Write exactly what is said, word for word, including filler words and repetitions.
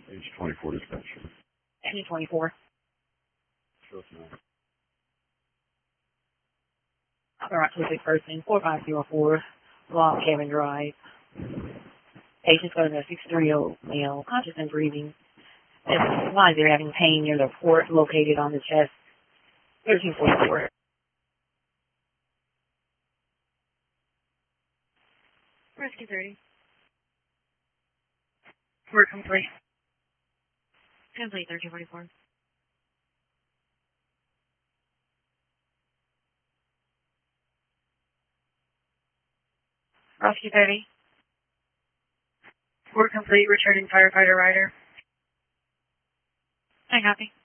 Page twenty-four dispatcher. Page twenty-four. Sure, no. Alright, to a sick person, four five zero four, Log Cabin Drive. Patient's got a sixty-three-year-old male, conscious and breathing. Why is there having pain near the port located on the chest? thirteen forty-four. Rescue thirty. Work complete. Complete thirteen forty-four. Rescue thirty. Work complete, returning firefighter rider. I copy.